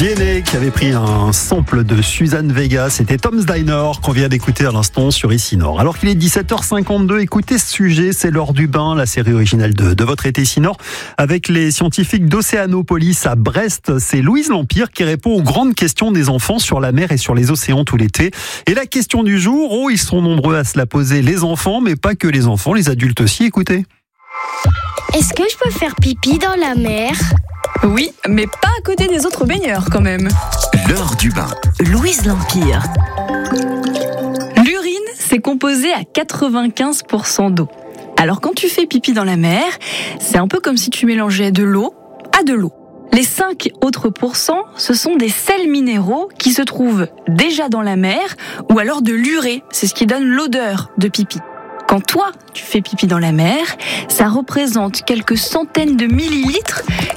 DNA qui avait pris un sample de Suzanne Vega. C'était Tom's Diner qu'on vient d'écouter à l'instant sur Ici Nord. Alors qu'il est 17h52, écoutez ce sujet, c'est l'heure du bain, la série originale de votre été Ici Nord, avec les scientifiques d'Océanopolis à Brest. C'est Louise Lampire qui répond aux grandes questions des enfants sur la mer et sur les océans tout l'été. Et la question du jour, ils sont nombreux à se la poser, les enfants, mais pas que les enfants, les adultes aussi, écoutez. Est-ce que je peux faire pipi dans la mer ? Oui, mais pas à côté des autres baigneurs quand même. L'heure du bain. Louise Lampire. L'urine, c'est composé à 95% d'eau. Alors quand tu fais pipi dans la mer, c'est un peu comme si tu mélangeais de l'eau à de l'eau. Les 5 autres pourcents, ce sont des sels minéraux qui se trouvent déjà dans la mer ou alors de l'urée, c'est ce qui donne l'odeur de pipi. Quand toi, tu fais pipi dans la mer, ça représente quelques centaines de millilitres